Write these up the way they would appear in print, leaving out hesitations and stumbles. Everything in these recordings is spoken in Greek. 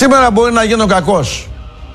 Σήμερα μπορεί να γίνω κακός,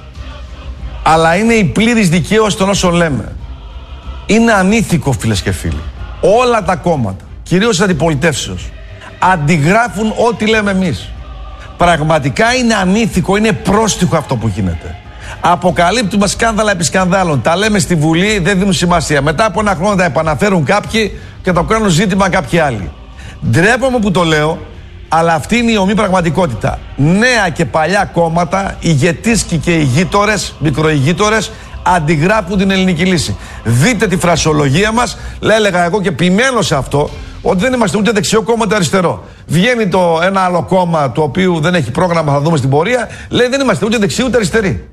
αλλά είναι η πλήρης δικαίωση των όσων λέμε. Είναι ανήθικο, φίλες και φίλοι. Όλα τα κόμματα, κυρίως αντιπολιτεύσεως, αντιγράφουν ό,τι λέμε εμείς. Πραγματικά είναι ανήθικο, είναι πρόστιχο αυτό που γίνεται. Αποκαλύπτουμε σκάνδαλα επί σκανδάλων. Τα λέμε στη Βουλή, δεν δίνουν σημασία. Μετά από ένα χρόνο τα επαναφέρουν κάποιοι και το κάνουν ζήτημα κάποιοι άλλοι. Ντρέπομαι που το λέω, αλλά αυτή είναι η ομή πραγματικότητα. Νέα και παλιά κόμματα, ηγετήσκοι και ηγείτορες, μικροηγείτορες, αντιγράφουν την ελληνική λύση. Δείτε τη φρασιολογία μας. Έλεγα εγώ και επιμένω σε αυτό, ότι δεν είμαστε ούτε δεξιό κόμμα ούτε αριστερό. Βγαίνει ένα άλλο κόμμα, το οποίο δεν έχει πρόγραμμα, θα δούμε στην πορεία, λέει δεν είμαστε ούτε δεξιοί ούτε αριστεροί.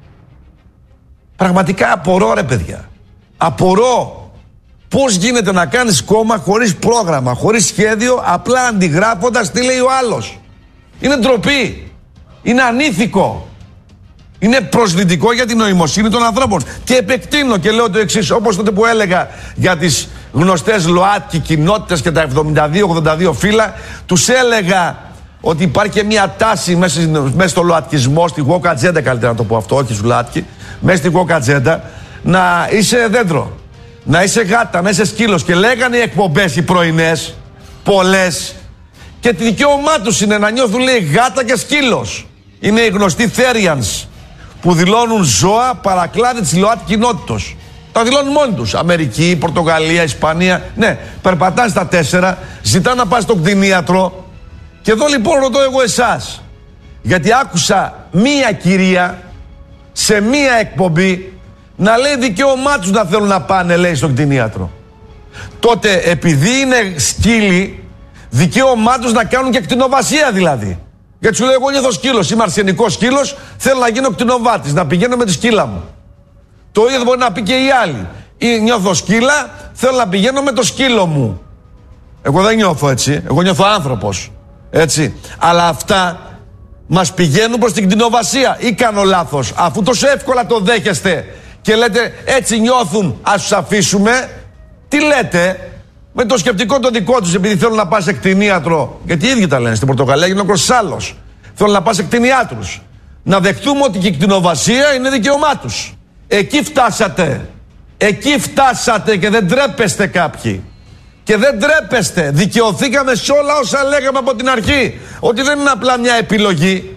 Πραγματικά απορώ, ρε παιδιά. Απορώ. Πώς γίνεται να κάνεις κόμμα χωρίς πρόγραμμα, χωρίς σχέδιο, απλά αντιγράφοντας τι λέει ο άλλος. Είναι ντροπή. Είναι ανήθικο. Είναι προσβλητικό για την νοημοσύνη των ανθρώπων. Και επεκτείνω και λέω το εξής, όπως τότε που έλεγα για τις γνωστές ΛΟΑΤΚΙ κοινότητες και τα 72-82 φύλλα, τους έλεγα ότι υπάρχει και μια τάση μέσα στο ΛΟΑΤΚΙΣμό, στη woke agenda καλύτερα να το πω αυτό, όχι στους ΛΟΑΤΚΙ, μέσα στη woke agenda, να είσαι δέντρο, να είσαι γάτα, να είσαι σκύλος. Και λέγανε οι εκπομπές οι πρωινές, πολλές, και τη δικαίωμά τους είναι να νιώθουν, λέει, γάτα και σκύλος. Είναι οι γνωστοί Therians, που δηλώνουν ζώα παρακλάδι της ΛΟΑΤ κοινότητος. Τα δηλώνουν μόνοι τους. Αμερική, Πορτογαλία, Ισπανία. Ναι, περπατάνε στα 4, ζητάνε να πας στον κτηνίατρο. Και εδώ λοιπόν ρωτώ εγώ εσάς, γιατί άκουσα μία κυρία σε μία εκπομπή να λέει δικαίωμά τους να θέλουν να πάνε, λέει, στον κτηνίατρο. Τότε επειδή είναι σκύλοι, δικαίωμά τους να κάνουν και κτηνοβασία δηλαδή. Γιατί σου λέει, εγώ νιώθω σκύλος, είμαι αρσενικός σκύλος, θέλω να γίνω κτηνοβάτης, να πηγαίνω με τη σκύλα μου. Το ίδιο μπορεί να πει και οι άλλοι. Ή νιώθω σκύλα, θέλω να πηγαίνω με το σκύλο μου. Εγώ δεν νιώθω έτσι, εγώ νιώθω άνθρωπος. Έτσι. Αλλά αυτά μας πηγαίνουν προς την κτηνοβασία. Ή κάνω λάθος? Αφού τόσο εύκολα το δέχεστε και λέτε έτσι νιώθουν, ας τους αφήσουμε, τι λέτε? Με το σκεπτικό το δικό τους, επειδή θέλουν να πας σε κτηνίατρο. Γιατί οι ίδιοι τα λένε. Στην Πορτογαλία γίνεται ο κόσμος άλλος. Θέλουν να πας σε κτηνιάτρους. Να δεχτούμε ότι και η κτηνοβασία είναι δικαίωμά τους. Εκεί φτάσατε. Εκεί φτάσατε και δεν τρέπεστε κάποιοι. Και δεν τρέπεστε. Δικαιωθήκαμε σε όλα όσα λέγαμε από την αρχή. Ότι δεν είναι απλά μια επιλογή.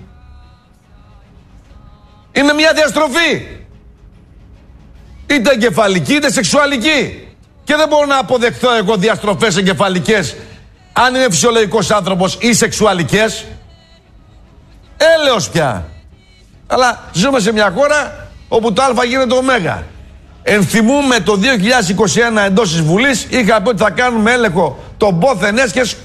Είναι μια διαστροφή. Είτε εγκεφαλική είτε σεξουαλική. Και δεν μπορώ να αποδεχθώ εγώ διαστροφές εγκεφαλικές αν είναι φυσιολογικός άνθρωπος ή σεξουαλικές. Έλεος πια. Αλλά ζούμε σε μια χώρα όπου το α γίνεται το ω. Ενθυμούμε το 2021 εντός της Βουλής είχα πει ότι θα κάνουμε έλεγχο των πόθεν έσχες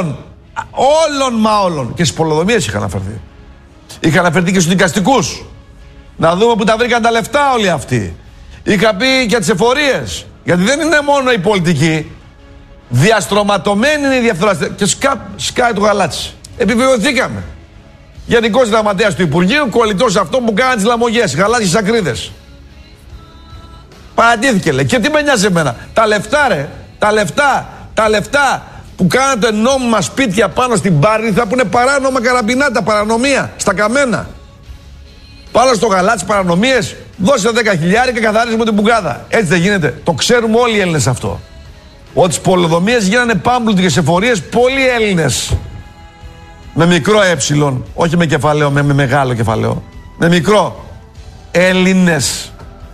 όλων. Και στις πολεοδομίες είχα αναφερθεί. Είχα αναφερθεί και στους δικαστικούς. Να δούμε που τα βρήκαν τα λεφτά όλοι αυτοί. Είχα πει για τις εφορίες. Γιατί δεν είναι μόνο η πολιτική. Διαστρωματωμένη είναι η διαφθορά. Και σκάει το γαλάτσι. Επιβεβαιωθήκαμε. Γενικός Γραμματέας του Υπουργείου, κολλητός αυτό που κάνανε τις λαμογές, γαλάζιες ακρίδες. Παρατήθηκε, λέει. Και τι με νοιάζει εμένα? Τα λεφτά, ρε. Τα λεφτά που κάνατε νόμιμα σπίτια πάνω στην Πάρνηθα θα πούνε παράνομα καραμπινάτα, παρανομία, στα καμένα. Πάνω στο γαλάτσι παρανομίες, δώσε 10.000 και καθαρίζουμε την μπουκάδα. Έτσι δεν γίνεται? Το ξέρουμε όλοι οι Έλληνες αυτό. Ότι στις πολεοδομίες γίνανε πάμπλουτικες εφορίες πολλοί Έλληνες. Με μικρό όχι με κεφαλαίο, με μεγάλο κεφαλαίο. Με μικρό. Έλληνες.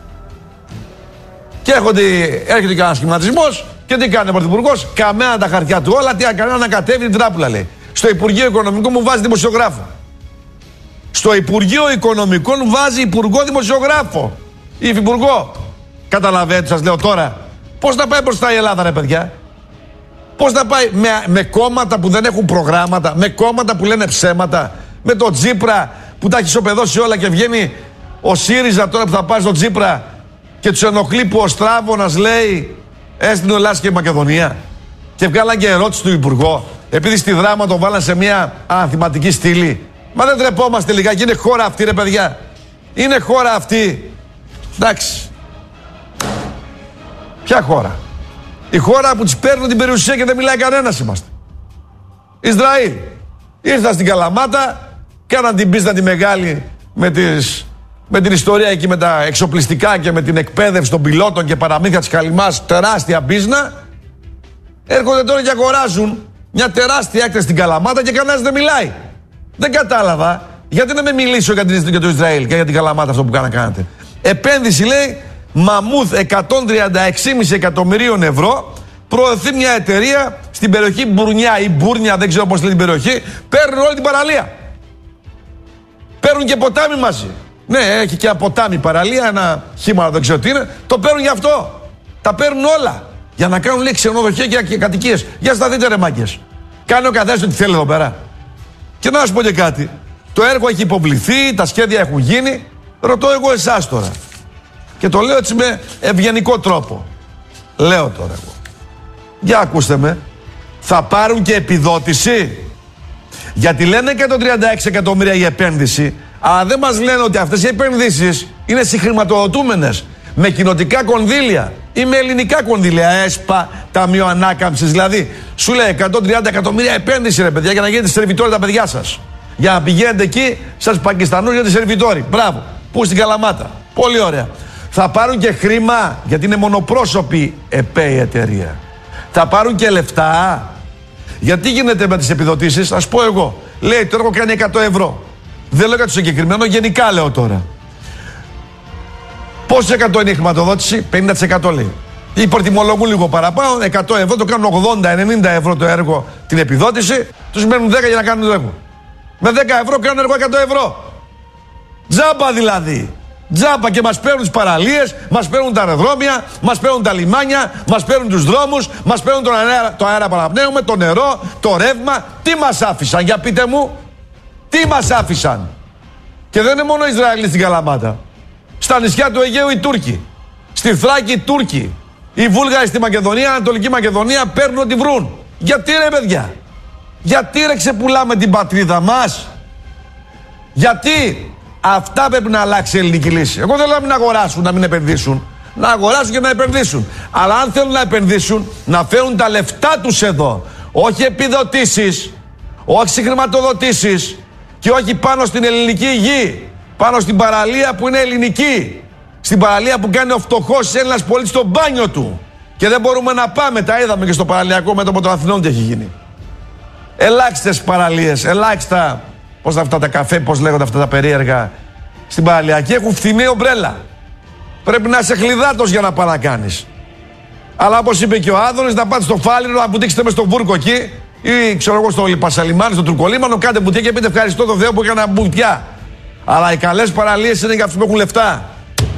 Και έρχεται και ένας σχηματισμός και τι κάνει ο Πρωθυπουργός? Καμένα τα χαρτιά του όλα, τι έκανε? Να κατέβει την τράπουλα, λέει. Στο Υπουργείο Οικονομικών μου βάζει δημοσιογράφο. Στο Υπουργείο Οικονομικών βάζει υπουργό δημοσιογράφο. Ή υφυπουργό. Καταλαβαίνετε, σας λέω τώρα. Πώς θα πάει μπροστά η Ελλάδα, ρε παιδιά? Πώς θα πάει με κόμματα που δεν έχουν προγράμματα, με κόμματα που λένε ψέματα, με το Τσίπρα που τα έχει ισοπεδώσει όλα και βγαίνει ο ΣΥΡΙΖΑ τώρα που θα πάει στο Τσίπρα και τους ενοχλεί που ο Στράβωνας λέει έστειλε ο Ελλάς και η Μακεδονία. Και βγάλαν και ερώτηση του Υπουργό, επειδή στη Δράμα το βάλαν σε μια ανθηματική στήλη. Μα δεν τρεπόμαστε λιγάκι? Είναι χώρα αυτή, ρε παιδιά? Είναι χώρα αυτή? Εντάξει. Ποια χώρα? Η χώρα που τις παίρνουν την περιουσία και δεν μιλάει κανένας είμαστε. Ισραήλ. Ήρθα στην Καλαμάτα, Κάναν την πίστα τη μεγάλη με την ιστορία εκεί με τα εξοπλιστικά και με την εκπαίδευση των πιλότων και παραμύθια της Καλυμάς, τεράστια μπίζνα. Έρχονται τώρα και αγοράζουν μια τεράστια έκταση στην Καλαμάτα και κανένας δεν μιλάει. Δεν κατάλαβα γιατί να με μιλήσω για το Ισραήλ και για την Καλαμάτα αυτό που κάνατε. Επένδυση λέει μαμούθ 136,5 εκατομμυρίων ευρώ. Προωθεί μια εταιρεία στην περιοχή Μπουρνιά ή Μπούρνια, δεν ξέρω πώς λέει την περιοχή. Παίρνουν όλη την παραλία. Παίρνουν και ποτάμι μαζί. Ναι, έχει και ένα ποτάμι παραλία, ένα χήμαρο δεν ξέρω τι είναι. Το παίρνουν γι' αυτό. Τα παίρνουν όλα. Για να κάνουν λέει ξενοδοχεία και κατοικίες. Για στα δείτε ρε μάγκες. Κάνει ο καθένας ό,τι θέλει εδώ πέρα. Και να σου πω και κάτι. Το έργο έχει υποβληθεί, τα σχέδια έχουν γίνει. Ρωτώ εγώ εσάς τώρα. Και το λέω έτσι με ευγενικό τρόπο. Λέω τώρα εγώ. Για ακούστε με. Θα πάρουν και επιδότηση. Γιατί λένε 136 εκατομμύρια η επένδυση. Αλλά δεν μας λένε ότι αυτές οι επενδύσεις είναι συγχρηματοδοτούμενες με κοινοτικά κονδύλια ή με ελληνικά κονδύλια. ΕΣΠΑ, Ταμείο Ανάκαμψης. Δηλαδή, σου λέει 130 εκατομμύρια επένδυση ρε παιδιά για να γίνετε σερβιτόροι τα παιδιά σας. Για να πηγαίνετε εκεί σας Πακιστανούς για τη σερβιτόροι. Μπράβο. Πού στην Καλαμάτα. Πολύ ωραία. Θα πάρουν και χρήμα γιατί είναι μονοπρόσωπη ΕΠΕ η εταιρεία. Θα πάρουν και λεφτά. Γιατί γίνεται με τις επιδοτήσεις, ας πω εγώ. Λέει το έργο κάνει 100 ευρώ. Δεν λέω για το συγκεκριμένο, γενικά λέω τώρα. Πόσο 100 είναι η χρηματοδότηση, 50% λέει. Ή προτιμολογούν λίγο παραπάνω, 100 ευρώ, το κάνουν 80-90 ευρώ το έργο την επιδότηση, τους μένουν 10 για να κάνουν το έργο. Με 10 ευρώ κάνουν έργο 100 ευρώ. Τζάμπα δηλαδή. Τζάμπα και μας παίρνουν τις παραλίες, μας παίρνουν τα αεροδρόμια, μας παίρνουν τα λιμάνια, μας παίρνουν τους δρόμους, μας παίρνουν το αέρα παραπνέουμε, το νερό, το ρεύμα. Τι μας άφησαν, για πείτε μου, τι μας άφησαν. Και δεν είναι μόνο οι Ισραηλοί στην Καλαμάτα. Στα νησιά του Αιγαίου οι Τούρκοι, στη Θράκη οι Τούρκοι, οι Βούλγαροι στη Μακεδονία, Ανατολική Μακεδονία παίρνουν ό,τι βρουν. Γιατί ρε παιδιά, γιατί ρε ξεπουλάμε την πατρίδα μας, γιατί. Αυτά πρέπει να αλλάξει η ελληνική λύση. Εγώ δεν λέω να μην αγοράσουν, να μην επενδύσουν. Να αγοράσουν και να επενδύσουν. Αλλά αν θέλουν να επενδύσουν, να φέρουν τα λεφτά τους εδώ. Όχι επιδοτήσεις, όχι συγχρηματοδοτήσεις και όχι πάνω στην ελληνική γη. Πάνω στην παραλία που είναι ελληνική. Στην παραλία που κάνει ο φτωχός Έλληνας πολίτης στο μπάνιο του. Και δεν μπορούμε να πάμε, τα είδαμε και στο παραλιακό μέτωπο των Αθηνών τι έχει γίνει. Ελάχιστες παραλίες, ελάχιστα. Πώς αυτά τα καφέ, πώς λέγονται αυτά τα περίεργα στην παραλιακή, έχουν φθηνή ομπρέλα. Πρέπει να είσαι χλιδάτος για να πάει να κάνεις. Αλλά όπως είπε και ο Άδωνης, να πάτε στο Φάληρο, να βουτήξετε μες στο βούρκο εκεί, ή ξέρω εγώ στο Λιπασαλιμάνι, στο Τουρκολίμανο, κάντε μπουτιά και πείτε ευχαριστώ τον Θεό που έκανα μπουτιά. Αλλά οι καλές παραλίες είναι για αυτούς που έχουν λεφτά.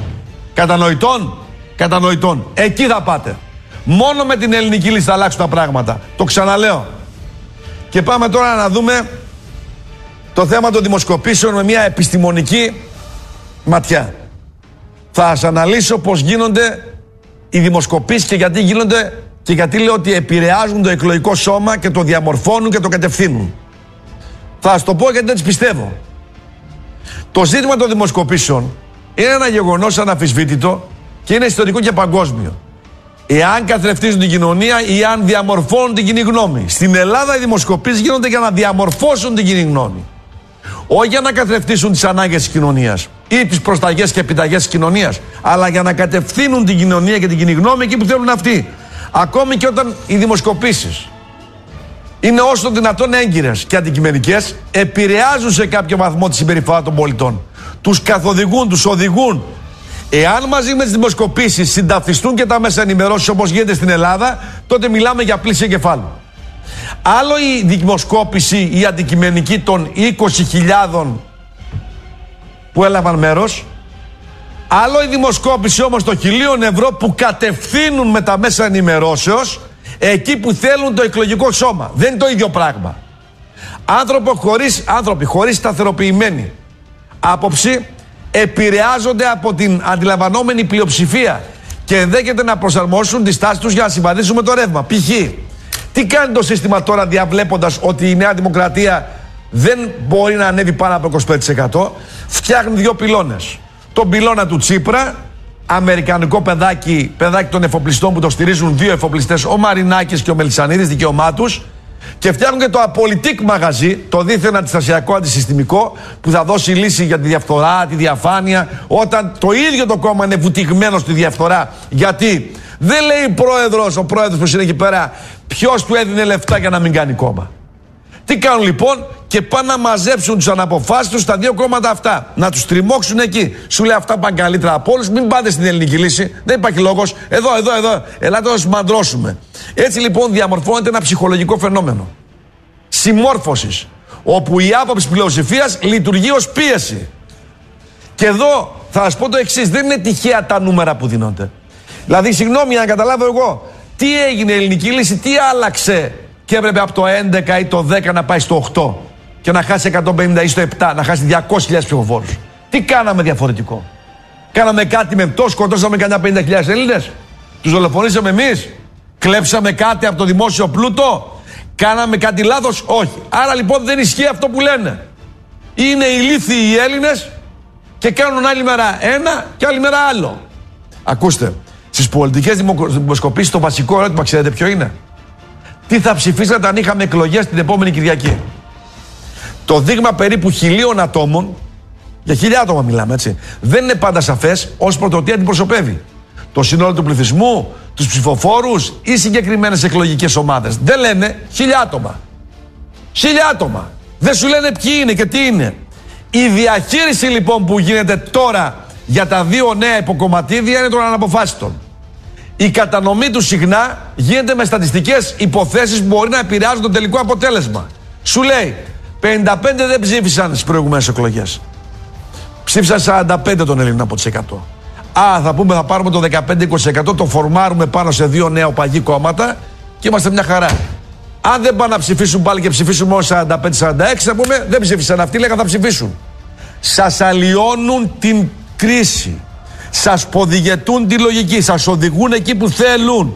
Κατανοητών. Εκεί θα πάτε. Μόνο με την ελληνική λύση θα αλλάξουν τα πράγματα. Το ξαναλέω. Και πάμε τώρα να δούμε το θέμα των δημοσκοπήσεων με μια επιστημονική ματιά. Θα σας αναλύσω πώς γίνονται οι δημοσκοπήσεις και γιατί γίνονται και γιατί λέω ότι επηρεάζουν το εκλογικό σώμα και το διαμορφώνουν και το κατευθύνουν. Θα σας το πω γιατί δεν τις πιστεύω. Το ζήτημα των δημοσκοπήσεων είναι ένα γεγονός αναμφισβήτητο και είναι ιστορικό και παγκόσμιο. Εάν καθρεφτίζουν την κοινωνία ή αν διαμορφώνουν την κοινή γνώμη. Στην Ελλάδα οι δημοσκοπήσεις γίνονται για να διαμορφώσουν την κοινή γνώμη. Όχι για να καθρεφτίσουν τις ανάγκες της κοινωνίας ή τις προσταγές και επιταγές της κοινωνίας, αλλά για να κατευθύνουν την κοινωνία και την κοινή γνώμη εκεί που θέλουν αυτοί. Ακόμη και όταν οι δημοσκοπήσεις είναι όσο δυνατόν έγκυρες και αντικειμενικές, επηρεάζουν σε κάποιο βαθμό τη συμπεριφορά των πολιτών. Τους καθοδηγούν, τους οδηγούν. Εάν μαζί με τις δημοσκοπήσεις συνταυτιστούν και τα μέσα ενημερώσεις όπως γίνεται στην Ελλάδα, τότε μιλάμε για πλήση εγκεφάλου. Άλλο η δημοσκόπηση η αντικειμενική των 20.000 που έλαβαν μέρος, άλλο η δημοσκόπηση όμως των 1.000 ευρώ που κατευθύνουν με τα μέσα ενημερώσεως εκεί που θέλουν το εκλογικό σώμα. Δεν είναι το ίδιο πράγμα. Άνθρωποι χωρίς σταθεροποιημένη άποψη επηρεάζονται από την αντιλαμβανόμενη πλειοψηφία και ενδέχεται να προσαρμόσουν τη στάση τους για να συμβαδίσουν με το ρεύμα. Π.χ. τι κάνει το σύστημα τώρα διαβλέποντας ότι η Νέα Δημοκρατία δεν μπορεί να ανέβει πάνω από 25%? Φτιάχνει δύο πυλώνες. Τον πυλώνα του Τσίπρα, αμερικανικό παιδάκι των εφοπλιστών που το στηρίζουν δύο εφοπλιστές, ο Μαρινάκης και ο Μελισσανίδης, δικαίωμά τους. Και φτιάχνουν και το απολυτικ μαγαζί, το δίθεν αντιστασιακό αντισυστημικό, που θα δώσει λύση για τη διαφθορά, τη διαφάνεια, όταν το ίδιο το κόμμα είναι βουτυγμένο στη διαφθορά. Γιατί δεν λέει ο πρόεδρος που είναι εκεί πέρα, ποιος του έδινε λεφτά για να μην κάνει κόμμα. Τι κάνουν λοιπόν? Και πάνε να μαζέψουν τους αναποφάσεις τους στα δύο κόμματα αυτά. Να τους τριμώξουν εκεί. Σου λέει αυτά πάνε καλύτερα από όλους. Μην πάτε στην ελληνική λύση. Δεν υπάρχει λόγος. Εδώ. Ελάτε να τους μαντρώσουμε. Έτσι λοιπόν διαμορφώνεται ένα ψυχολογικό φαινόμενο συμμόρφωσης, όπου η άποψη πλειοψηφίας λειτουργεί ως πίεση. Και εδώ θα σας πω το εξής. Δεν είναι τυχαία τα νούμερα που δίνονται. Δηλαδή, συγγνώμη, να καταλάβω εγώ, τι έγινε η ελληνική λύση, τι άλλαξε και έπρεπε από το 11 ή το 10 να πάει στο 8 και να χάσει 150 ή στο 7, να χάσει 200.000 ψηφοφόρους. Τι κάναμε διαφορετικό? Κάναμε κάτι με το, σκοτώσαμε κανένα 50.000 Έλληνες? Τους δολοφονήσαμε εμείς? Κλέψαμε κάτι από το δημόσιο πλούτο? Κάναμε κάτι λάθος? Όχι. Άρα λοιπόν δεν ισχύει αυτό που λένε. Είναι ηλίθιοι οι Έλληνες και κάνουν άλλη μέρα ένα και άλλη μέρα άλλο. Ακούστε, στις πολιτικές δημοσκοπήσεις το βασικό ερώτημα ξέρετε ποιο είναι? Τι θα ψηφίσατε αν είχαμε εκλογές την επόμενη Κυριακή? Το δείγμα περίπου 1.000 ατόμων, για 1.000 άτομα μιλάμε, έτσι, δεν είναι πάντα σαφές ως προς το τι αντιπροσωπεύει. Το σύνολο του πληθυσμού, τους ψηφοφόρους ή συγκεκριμένες εκλογικές ομάδες. Δεν λένε 1.000 άτομα. 1.000 άτομα. Δεν σου λένε ποιοι είναι και τι είναι. Η διαχείριση λοιπόν που γίνεται τώρα για τα δύο νέα υποκομματίδια είναι των αναποφάσιστων. Η κατανομή του συχνά γίνεται με στατιστικές υποθέσεις που μπορεί να επηρεάζουν το τελικό αποτέλεσμα. Σου λέει 55 δεν ψήφισαν στις προηγούμενες εκλογές. Ψήφισαν 45 των Ελλήνων από τις 100. Θα πούμε θα πάρουμε το 15-20%, το φορμάρουμε πάνω σε δύο νέα οπαγή κόμματα και είμαστε μια χαρά. Αν δεν πάνε να ψηφίσουν πάλι και ψηφίσουν μόνο 45-46, θα πούμε δεν ψήφισαν αυτοί, λέγανε θα ψηφίσουν. Σας αλλοιώνουν την κρίση. Σας ποδηγετούν τη λογική, σας οδηγούν εκεί που θέλουν.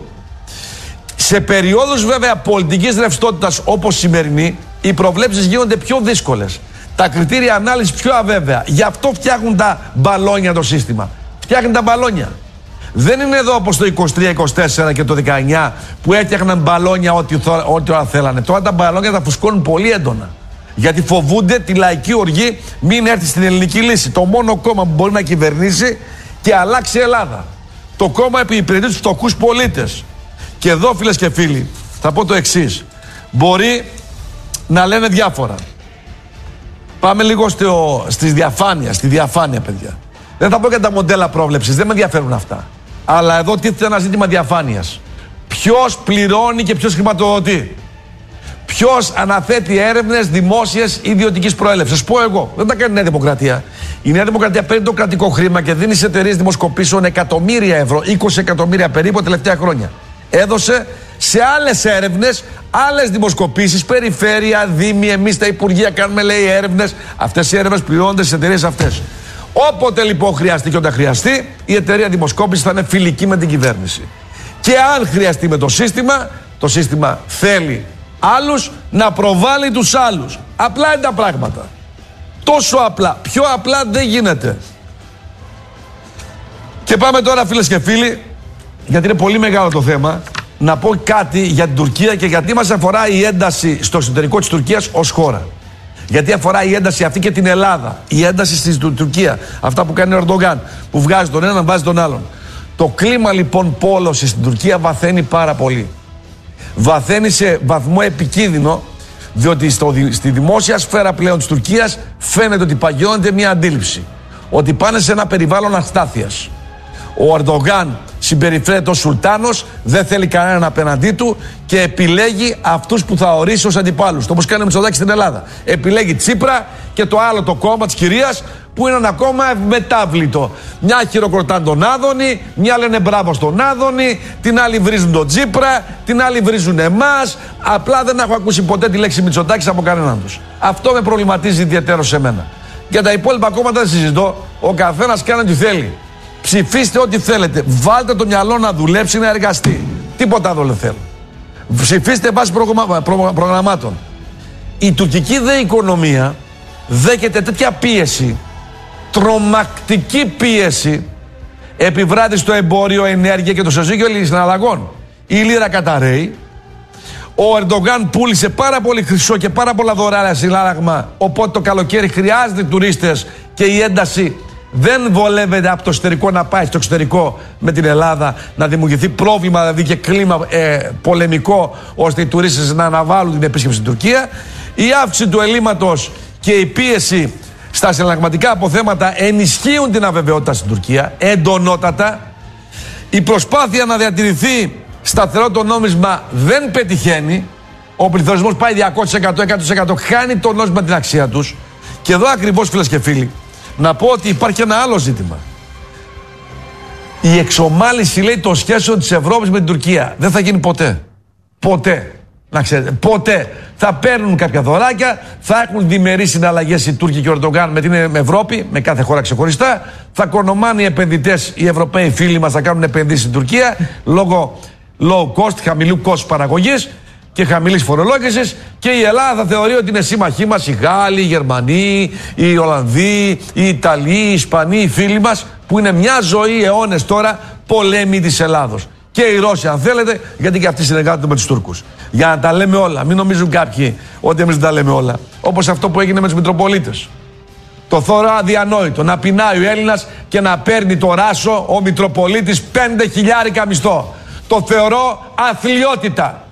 Σε περιόδους βέβαια πολιτικής ρευστότητας όπως σημερινή, οι προβλέψεις γίνονται πιο δύσκολες. Τα κριτήρια ανάλυσης πιο αβέβαια. Γι' αυτό φτιάχνουν τα μπαλόνια το σύστημα. Φτιάχνουν τα μπαλόνια. Δεν είναι εδώ όπως το 23-24 και το 19 που έφτιαχναν μπαλόνια ό,τι ώρα θέλανε. Τώρα τα μπαλόνια τα φουσκώνουν πολύ έντονα. Γιατί φοβούνται τη λαϊκή οργή μην έρθει στην ελληνική λύση. Το μόνο κόμμα που μπορεί να κυβερνήσει και αλλάξει η Ελλάδα. Το κόμμα υπηρετεί τους φτωχούς πολίτες. Και εδώ, φίλες και φίλοι, θα πω το εξής. Μπορεί να λένε διάφορα. Πάμε λίγο στη διαφάνεια, παιδιά. Δεν θα πω για τα μοντέλα πρόβλεψης, δεν με ενδιαφέρουν αυτά. Αλλά εδώ τίθεται ένα ζήτημα διαφάνειας. Ποιος πληρώνει και ποιος χρηματοδοτεί? Ποιος αναθέτει έρευνες δημόσιες ιδιωτικής προέλευσης? Σας πω εγώ, δεν τα κάνει η Νέα Δημοκρατία. Η Νέα Δημοκρατία παίρνει το κρατικό χρήμα και δίνει σε εταιρείες δημοσκοπήσεων εκατομμύρια ευρώ, 20 εκατομμύρια περίπου τα τελευταία χρόνια. Έδωσε σε άλλες έρευνες, άλλες δημοσκοπήσεις, περιφέρεια, δήμοι, εμείς τα υπουργεία κάνουμε, λέει, έρευνες. Αυτές οι έρευνες πληρώνονται στις εταιρείες αυτές. Όποτε λοιπόν χρειαστεί και όταν χρειαστεί, η εταιρεία δημοσκόπησης θα είναι φιλική με την κυβέρνηση. Και αν χρειαστεί με το σύστημα θέλει άλλους να προβάλλει τους άλλους. Απλά είναι τα πράγματα. Τόσο απλά. Πιο απλά δεν γίνεται. Και πάμε τώρα, φίλες και φίλοι, γιατί είναι πολύ μεγάλο το θέμα, να πω κάτι για την Τουρκία και γιατί μας αφορά η ένταση στο εσωτερικό της Τουρκίας ως χώρα. Γιατί αφορά η ένταση αυτή και την Ελλάδα. Η ένταση στην Τουρκία. Αυτά που κάνει ο Ερντογάν, που βγάζει τον έναν, βάζει τον άλλον. Το κλίμα λοιπόν πόλωσης στην Τουρκία βαθαίνει πάρα πολύ. Βαθαίνει σε βαθμό επικίνδυνο, διότι στη δημόσια σφαίρα πλέον της Τουρκίας φαίνεται ότι παγιώνεται μια αντίληψη. Ότι πάνε σε ένα περιβάλλον αστάθειας. Ο Ερντογάν συμπεριφέρεται ως σουλτάνος, δεν θέλει κανέναν απέναντί του και επιλέγει αυτούς που θα ορίσει ως αντιπάλους. Το όπως κάνει ο Μητσοτάκης στην Ελλάδα. Επιλέγει Τσίπρα και το άλλο το κόμμα της κυρίας που είναι ένα κόμμα μετάβλητο. Μια χειροκροτάνε τον Άδωνη, μια λένε μπράβο στον Άδωνη, την άλλη βρίζουν τον Τσίπρα, την άλλη βρίζουν εμάς. Απλά δεν έχω ακούσει ποτέ τη λέξη Μητσοτάκης από κανέναν τους. Αυτό με προβληματίζει ιδιαίτερο σε μένα. Για τα υπόλοιπα κόμματα δεν συζητώ. Ο καθένας κάνει ό,τι θέλει. Ψηφίστε ό,τι θέλετε. Βάλτε το μυαλό να δουλέψει, να εργαστεί. Τίποτα άλλο δεν θέλω. Ψηφίστε βάσει προγραμμάτων. Η τουρκική δε οικονομία δέχεται τέτοια πίεση, τρομακτική πίεση, επιβράδυ στο εμπόριο, ενέργεια και το σωζύγιο συναλλαγών. Η λίρα καταραίει. Ο Ερντογάν πούλησε πάρα πολύ χρυσό και πάρα πολλά δωράρια συνάλλαγμα. Οπότε το καλοκαίρι χρειάζεται τουρίστες και η ένταση δεν βολεύεται από το εσωτερικό να πάει στο εξωτερικό με την Ελλάδα, να δημιουργηθεί πρόβλημα δηλαδή και κλίμα πολεμικό, ώστε οι τουρίστες να αναβάλουν την επίσκεψη στην Τουρκία. Η αύξηση του ελλείμματος και η πίεση στα συναλλαγματικά αποθέματα ενισχύουν την αβεβαιότητα στην Τουρκία εντονότατα. Η προσπάθεια να διατηρηθεί σταθερό το νόμισμα δεν πετυχαίνει. Ο πληθωρισμός πάει 200%, 100%, χάνει το νόμισμα την αξία τους. Και εδώ ακριβώς, φίλες και φίλοι, να πω ότι υπάρχει ένα άλλο ζήτημα. Η εξομάλυση, λέει, των σχέσεων της Ευρώπης με την Τουρκία δεν θα γίνει ποτέ. Ποτέ. Να ξέρετε, ποτέ. Θα παίρνουν κάποια δωράκια, θα έχουν διμερείς συναλλαγές οι Τούρκοι και ο Ερντογάν με την Ευρώπη, με κάθε χώρα ξεχωριστά. Θα κονομάνε οι επενδυτές, οι Ευρωπαίοι φίλοι μας, θα κάνουν επενδύσεις στην Τουρκία λόγω low cost, χαμηλού κόστου παραγωγής και χαμηλής φορολόγησης, και η Ελλάδα θα θεωρεί ότι είναι σύμμαχοί μας οι Γάλλοι, οι Γερμανοί, οι Ολλανδοί, οι Ιταλοί, οι Ισπανοί, οι φίλοι μας, που είναι μια ζωή αιώνες τώρα πολέμοι της Ελλάδος. Και οι Ρώσοι, αν θέλετε, γιατί και αυτοί συνεργάζονται με τους Τούρκους. Για να τα λέμε όλα. Μην νομίζουν κάποιοι ότι εμείς δεν τα λέμε όλα. Όπως αυτό που έγινε με τους Μητροπολίτες. Το θεωρώ αδιανόητο να πεινάει ο Έλληνας και να παίρνει το Ράσο ο Μητροπολίτης 5.000 μισθό. Το θεωρώ αθλιότητα.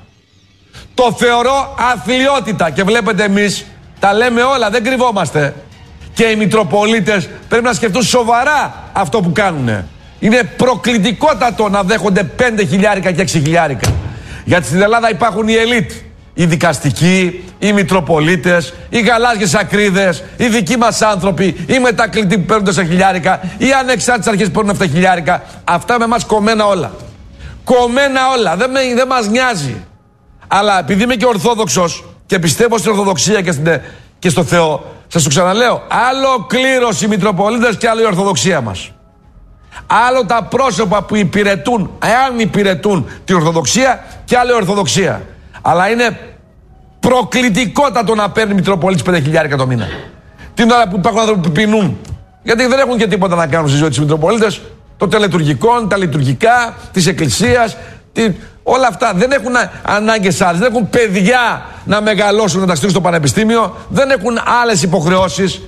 Το θεωρώ αθλιότητα. Και βλέπετε, εμείς τα λέμε όλα, δεν κρυβόμαστε. Και οι Μητροπολίτες πρέπει να σκεφτούν σοβαρά αυτό που κάνουνε. Είναι προκλητικότατο να δέχονται 5.000 και 6.000. Γιατί στην Ελλάδα υπάρχουν οι ελίτ. Οι δικαστικοί, οι Μητροπολίτες, οι γαλάζιες ακρίδες, οι δικοί μας άνθρωποι, οι μετακλητοί που παίρνουν 4.000, οι ανεξάρτητες αρχές που παίρνουν 7.000. Αυτά με εμάς κομμένα όλα. Κομμένα όλα. Δεν μας νοιάζει. Αλλά επειδή είμαι και Ορθόδοξος και πιστεύω στην Ορθοδοξία και στο Θεό, σας το ξαναλέω, άλλο κλήρος οι Μητροπολίτες και άλλο η Ορθοδοξία μας. Άλλο τα πρόσωπα που υπηρετούν, εάν υπηρετούν την Ορθοδοξία, και άλλο η Ορθοδοξία. Αλλά είναι προκλητικότατο να παίρνει Μητροπολίτης 5.000 το μήνα. Την ώρα που υπάρχουν άνθρωποι που πεινούν. Γιατί δεν έχουν και τίποτα να κάνουν στη ζωή της Μητροπολίτες. Το τελετουργικό, τα λειτουργικά, της Εκκλησίας, όλα αυτά. Δεν έχουν ανάγκες άλλες. Δεν έχουν παιδιά να μεγαλώσουν, να τα στείλουν στο πανεπιστήμιο. Δεν έχουν άλλες υποχρεώσεις.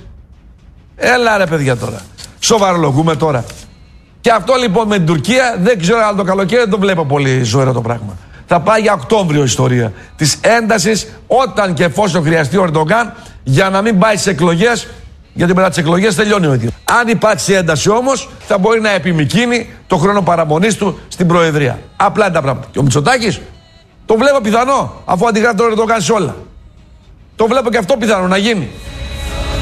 Έλα ρε παιδιά τώρα. Σοβαρολογούμε τώρα. Και αυτό λοιπόν με την Τουρκία δεν ξέρω, αν το καλοκαίρι δεν το βλέπω πολύ ζωηρό το πράγμα. Θα πάει για Οκτώβριο η ιστορία της έντασης, όταν και εφόσον χρειαστεί ο Ερντογάν, για να μην πάει σε εκλογές, γιατί μετά τις εκλογές τελειώνει ο ίδιος. Αν υπάρξει ένταση όμως, θα μπορεί να επιμικρύνει το χρόνο παραμονής του στην Προεδρία. Απλά είναι τα πράγματα. Και ο Μητσοτάκης το βλέπω πιθανό, αφού αντιγράφει τον Ερντογάν σε όλα. Το βλέπω και αυτό πιθανό να γίνει.